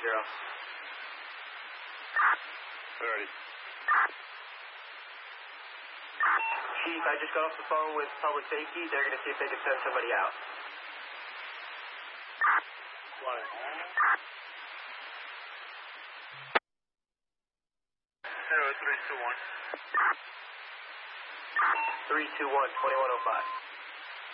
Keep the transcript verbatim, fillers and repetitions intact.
zero. Alrighty. Chief, I just got off the phone with public safety. They're going to see if they can send somebody out. One. Zero, three, two, one. three two one, twenty-one oh five.